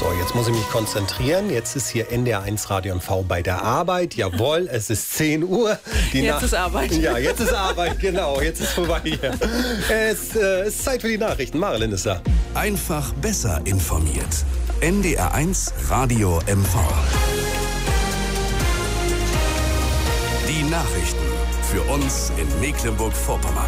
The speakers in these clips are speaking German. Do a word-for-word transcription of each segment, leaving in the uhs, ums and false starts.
So, jetzt muss ich mich konzentrieren. Jetzt ist hier N D R eins Radio M V bei der Arbeit. Jawohl, es ist zehn Uhr. Die jetzt Na- ist Arbeit. Ja, jetzt ist Arbeit, genau. Jetzt ist vorbei hier. Es äh, ist Zeit für die Nachrichten. Marilyn ist da. Einfach besser informiert. N D R eins Radio M V. Die Nachrichten für uns in Mecklenburg-Vorpommern.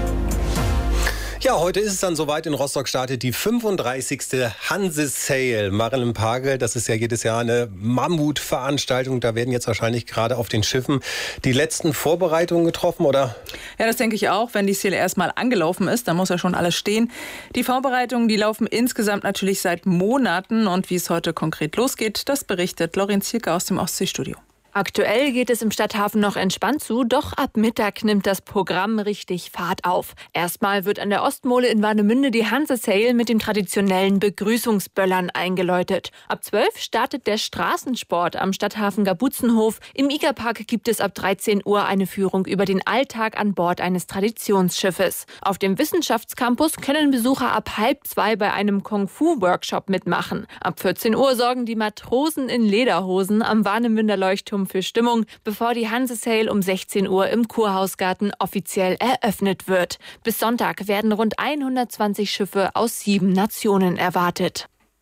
Ja, heute ist es dann soweit. In Rostock startet die fünfunddreißigste Hanse-Sail. Marilyn Pagel, das ist ja jedes Jahr eine Mammutveranstaltung. Da werden jetzt wahrscheinlich gerade auf den Schiffen die letzten Vorbereitungen getroffen, oder? Ja, das denke ich auch. Wenn die Sail erstmal angelaufen ist, dann muss ja schon alles stehen. Die Vorbereitungen, die laufen insgesamt natürlich seit Monaten. Und wie es heute konkret losgeht, das berichtet Lorenz Zierke aus dem Ostseestudio. Aktuell geht es im Stadthafen noch entspannt zu, doch ab Mittag nimmt das Programm richtig Fahrt auf. Erstmal wird an der Ostmole in Warnemünde die Hanse-Sail mit den traditionellen Begrüßungsböllern eingeläutet. Ab zwölf startet der Straßensport am Stadthafen Gabutzenhof. Im Igerpark gibt es ab dreizehn Uhr eine Führung über den Alltag an Bord eines Traditionsschiffes. Auf dem Wissenschaftscampus können Besucher ab halb zwei bei einem Kung-Fu-Workshop mitmachen. Ab vierzehn Uhr sorgen die Matrosen in Lederhosen am Warnemünder Leuchtturm für Stimmung, bevor die Hanse-Sail um sechzehn Uhr im Kurhausgarten offiziell eröffnet wird. Bis Sonntag werden rund hundertzwanzig Schiffe aus sieben Nationen erwartet.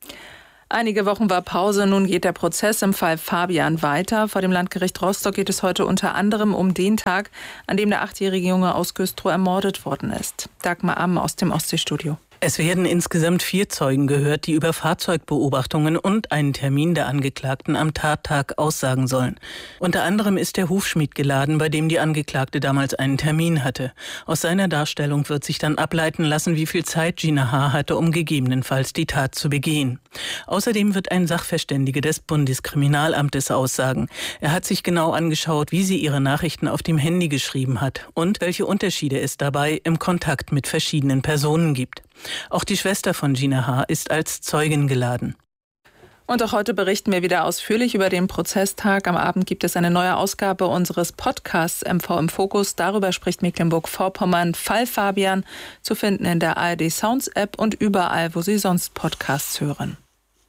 Einige Wochen war Pause, nun geht der Prozess im Fall Fabian weiter. Vor dem Landgericht Rostock geht es heute unter anderem um den Tag, an dem der achtjährige Junge aus Güstrow ermordet worden ist. Dagmar Amm aus dem Ostseestudio. Es werden insgesamt vier Zeugen gehört, die über Fahrzeugbeobachtungen und einen Termin der Angeklagten am Tattag aussagen sollen. Unter anderem ist der Hufschmied geladen, bei dem die Angeklagte damals einen Termin hatte. Aus seiner Darstellung wird sich dann ableiten lassen, wie viel Zeit Gina H. hatte, um gegebenenfalls die Tat zu begehen. Außerdem wird ein Sachverständiger des Bundeskriminalamtes aussagen. Er hat sich genau angeschaut, wie sie ihre Nachrichten auf dem Handy geschrieben hat und welche Unterschiede es dabei im Kontakt mit verschiedenen Personen gibt. Auch die Schwester von Gina H. ist als Zeugin geladen. Und auch heute berichten wir wieder ausführlich über den Prozesstag. Am Abend gibt es eine neue Ausgabe unseres Podcasts M V im Fokus. Darüber spricht Mecklenburg-Vorpommern. Fall Fabian, zu finden in der A R D Sounds App und überall, wo Sie sonst Podcasts hören.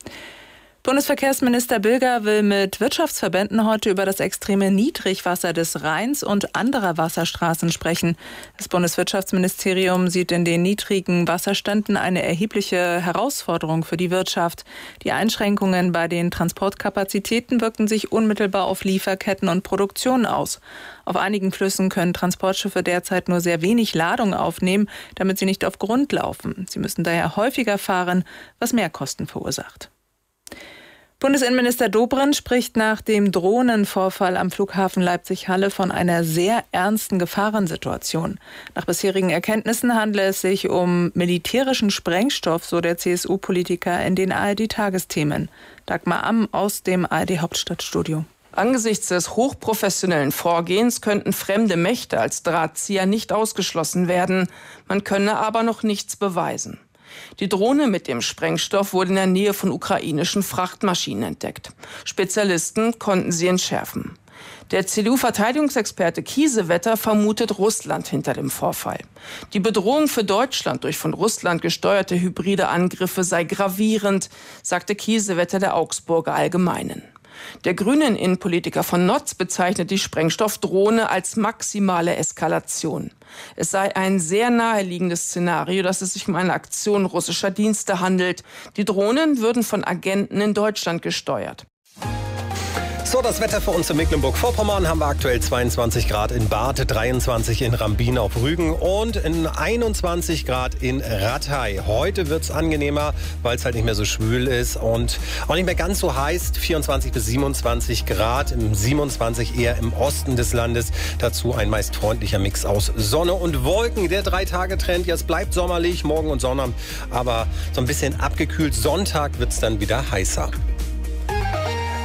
Bundesverkehrsminister Bilger will mit Wirtschaftsverbänden heute über das extreme Niedrigwasser des Rheins und anderer Wasserstraßen sprechen. Das Bundeswirtschaftsministerium sieht in den niedrigen Wasserständen eine erhebliche Herausforderung für die Wirtschaft. Die Einschränkungen bei den Transportkapazitäten wirken sich unmittelbar auf Lieferketten und Produktion aus. Auf einigen Flüssen können Transportschiffe derzeit nur sehr wenig Ladung aufnehmen, damit sie nicht auf Grund laufen. Sie müssen daher häufiger fahren, was Mehrkosten verursacht. Bundesinnenminister Dobrindt spricht nach dem Drohnenvorfall am Flughafen Leipzig-Halle von einer sehr ernsten Gefahrensituation. Nach bisherigen Erkenntnissen handle es sich um militärischen Sprengstoff, so der C S U-Politiker in den A R D-Tagesthemen. Dagmar Amm aus dem A R D-Hauptstadtstudio. Angesichts des hochprofessionellen Vorgehens könnten fremde Mächte als Drahtzieher nicht ausgeschlossen werden. Man könne aber noch nichts beweisen. Die Drohne mit dem Sprengstoff wurde in der Nähe von ukrainischen Frachtmaschinen entdeckt. Spezialisten konnten sie entschärfen. Der C D U-Verteidigungsexperte Kiesewetter vermutet Russland hinter dem Vorfall. Die Bedrohung für Deutschland durch von Russland gesteuerte hybride Angriffe sei gravierend, sagte Kiesewetter der Augsburger Allgemeinen. Der grünen Innenpolitiker von Notz bezeichnet die Sprengstoffdrohne als maximale Eskalation. Es sei ein sehr naheliegendes Szenario, dass es sich um eine Aktion russischer Dienste handelt. Die Drohnen würden von Agenten in Deutschland gesteuert. So, das Wetter für uns in Mecklenburg-Vorpommern haben wir aktuell zweiundzwanzig Grad in Barth, dreiundzwanzig in Rambin auf Rügen und in einundzwanzig Grad in Rattay. Heute wird es angenehmer, weil es halt nicht mehr so schwül ist und auch nicht mehr ganz so heiß. vierundzwanzig bis siebenundzwanzig Grad, im siebenundzwanzig eher im Osten des Landes. Dazu ein meist freundlicher Mix aus Sonne und Wolken. Der Drei-Tage-Trend, ja, es bleibt sommerlich, morgen und Sonnabend, aber so ein bisschen abgekühlt. Sonntag wird es dann wieder heißer.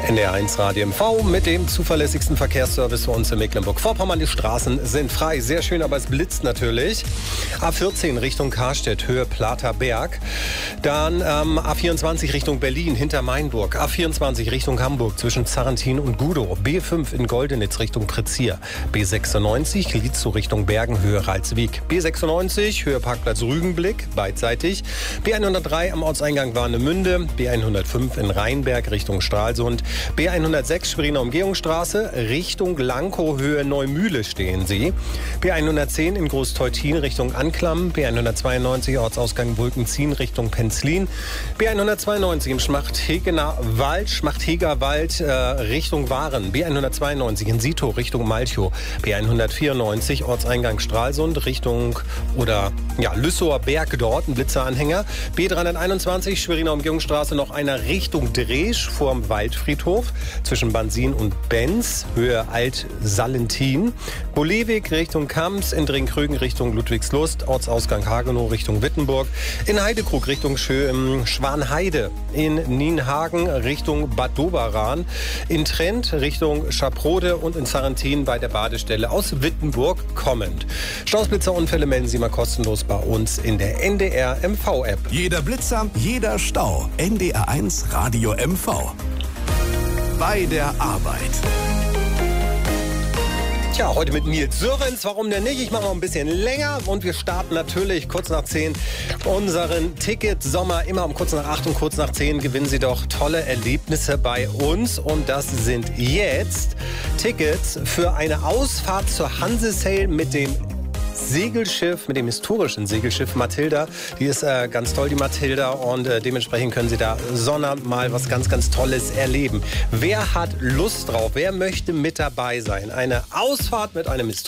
N D R eins Radio M V mit dem zuverlässigsten Verkehrsservice für uns in Mecklenburg-Vorpommern. Die Straßen sind frei. Sehr schön, aber es blitzt natürlich. A vierzehn Richtung Karstedt, Höhe Plater Berg. Dann ähm, A vierundzwanzig Richtung Berlin, hinter Mainburg. A vierundzwanzig Richtung Hamburg, zwischen Zarrentin und Gudow. B fünf in Goldenitz Richtung Prezier. B sechsundneunzig Lietzow Richtung Bergen, Höhe Ralswiek. B sechsundneunzig, Höhe Parkplatz Rügenblick, beidseitig. B hundertdrei am Ortseingang Warnemünde. B hundertfünf in Rheinberg Richtung Stralsund. B hundertsechs Schweriner Umgehungsstraße, Richtung Lankow, Höhe Neumühle stehen Sie. B hundertzehn in Großteutin Richtung Anklam. B hundertzweiundneunzig Ortsausgang Wulkenzien Richtung Penzlin. B hundertzweiundneunzig im Schmachthegener Wald, Schmachtheger Wald äh, Richtung Waren. B hundertzweiundneunzig in Sito Richtung Malchow. B hundertvierundneunzig Ortseingang Stralsund Richtung oder ja, Lüssower Berg dort, ein Blitzeranhänger. B dreihunderteinundzwanzig Schweriner Umgehungsstraße noch einer Richtung Dresch vorm Waldfriedhof zwischen Bansin und Benz, Höhe Alt-Salentin. Bolewig Richtung Kamps, in Dringkrügen Richtung Ludwigslust, Ortsausgang Hagenow Richtung Wittenburg. In Heidekrug Richtung Schö- Schwanheide. In Nienhagen Richtung Bad Doberan. In Trent Richtung Schaprode und in Zarrentin bei der Badestelle aus Wittenburg kommend. Stausblitzerunfälle melden Sie mal kostenlos bei uns in der N D R M V-App. Jeder Blitzer, jeder Stau. N D R eins Radio M V. Bei der Arbeit. Tja, heute mit Nils Sörens. Warum denn nicht? Ich mache noch ein bisschen länger und wir starten natürlich kurz nach zehn unseren Ticket-Sommer. Immer um kurz nach acht und kurz nach zehn gewinnen Sie doch tolle Erlebnisse bei uns. Und das sind jetzt Tickets für eine Ausfahrt zur Hanse-Sail mit dem Segelschiff, mit dem historischen Segelschiff Mathilda. Die ist äh, ganz toll, die Mathilda, und äh, dementsprechend können Sie da Sonnabend mal was ganz, ganz Tolles erleben. Wer hat Lust drauf? Wer möchte mit dabei sein? Eine Ausfahrt mit einem historischen